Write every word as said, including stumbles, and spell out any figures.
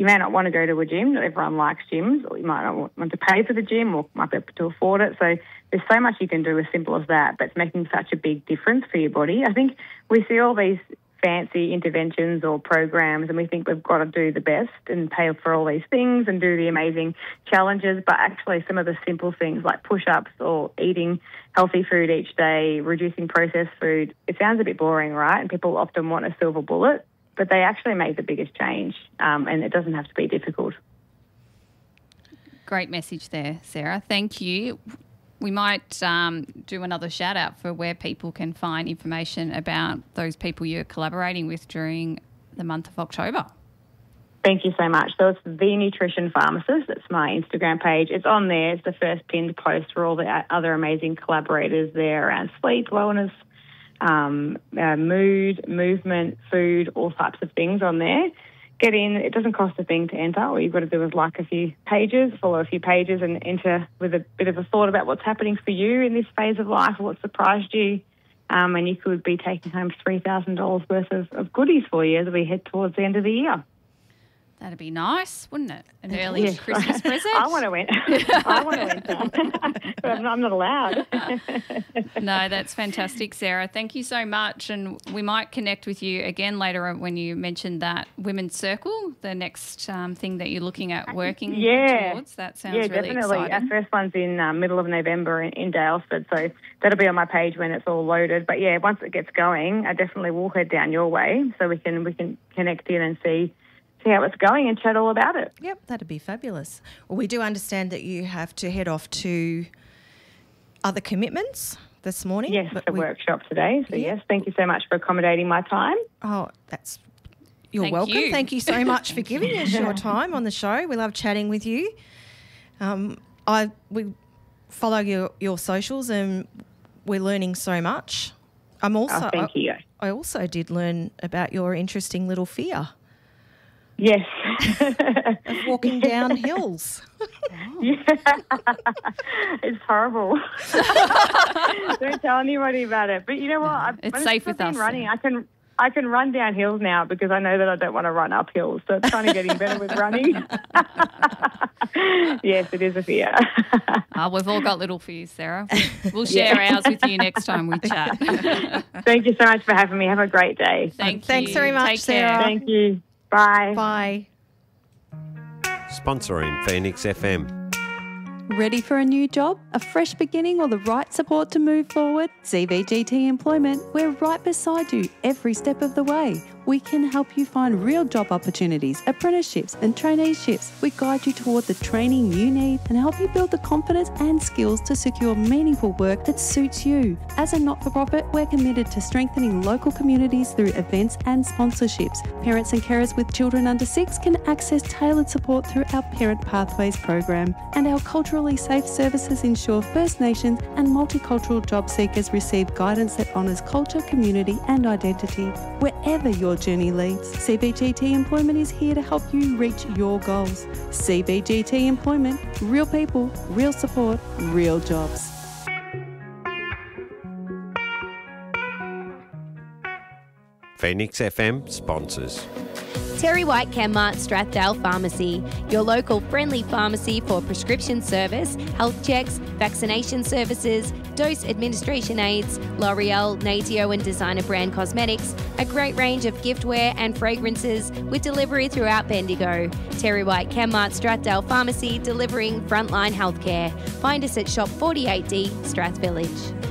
you may not want to go to a gym. Not everyone likes gyms, or you might not want to pay for the gym or might be able to afford it. So there's so much you can do as simple as that, but it's making such a big difference for your body. I think we see all these fancy interventions or programs and we think we've got to do the best and pay for all these things and do the amazing challenges, but actually some of the simple things like push-ups or eating healthy food each day, reducing processed food, it sounds a bit boring, right? And people often want a silver bullet, but they actually make the biggest change, um, and it doesn't have to be difficult. Great message there, Sarah. Thank you. We might um, do another shout out for where people can find information about those people you're collaborating with during the month of October. Thank you so much. So it's The Nutrition Pharmacist. It's my Instagram page. It's on there. It's the first pinned post for all the other amazing collaborators there around sleep, wellness, um, uh, mood, movement, food, all types of things on there. Get in. It doesn't cost a thing to enter. All you've got to do is like a few pages, follow a few pages and enter with a bit of a thought about what's happening for you in this phase of life, what surprised you, um, and you could be taking home three thousand dollars worth of, of goodies for you as we head towards the end of the year. That'd be nice, wouldn't it? An early yes. Christmas present. I want to win. I want to win, but I'm not, I'm not allowed. No, that's fantastic, Sarah. Thank you so much. And we might connect with you again later when you mentioned that Women's Circle, the next um, thing that you're looking at working yeah. towards. That sounds yeah, really definitely. exciting. Our first one's in uh, middle of November in, in Daylesford, so that'll be on my page when it's all loaded. But yeah, once it gets going, I definitely will head down your way so we can we can connect in and see. see how it's going and chat all about it. Yep, that'd be fabulous. Well, we do understand that you have to head off to other commitments this morning. Yes, but a we, workshop today. So, yeah. yes, thank you so much for accommodating my time. Oh, that's you're Thank welcome. you. Thank you so much for giving us your time on the show. We love chatting with you. Um, I we follow your, your socials and we're learning so much. I'm also Oh, thank you. I, I also did learn about your interesting little fear. Yes. Of walking down hills. Yeah. It's horrible. Don't tell anybody about it. But you know what? I've, It's when safe I've with been us, running. yeah. I can I can run down hills now because I know that I don't want to run up hills. So it's kind of getting better with running. Yes, it is a fear. Oh, we've all got little fears, Sarah. We'll share Yeah. ours with you next time we chat. Thank you so much for having me. Have a great day. Thank Thanks you. very much, Take Sarah. care. Thank you. Bye. Bye. Sponsoring Phoenix F M. Ready for a new job, a fresh beginning, or the right support to move forward? C V G T Employment, we're right beside you every step of the way. We can help you find real job opportunities, apprenticeships and traineeships. We guide you toward the training you need and help you build the confidence and skills to secure meaningful work that suits you. As a not-for-profit, we're committed to strengthening local communities through events and sponsorships. Parents and carers with children under six can access tailored support through our Parent Pathways program. And our culturally safe services ensure First Nations and multicultural job seekers receive guidance that honours culture, community and identity. Wherever your journey leads, C B G T Employment is here to help you reach your goals. C B G T Employment, real people, real support, real jobs. Phoenix F M sponsors. Terry White Chemmart Strathdale Pharmacy, your local friendly pharmacy for prescription service, health checks, vaccination services, dose administration aids, L'Oreal, Natio and designer brand cosmetics, a great range of giftware and fragrances with delivery throughout Bendigo. Terry White Chemmart Strathdale Pharmacy, delivering frontline healthcare. Find us at Shop forty-eight D, Strath Village.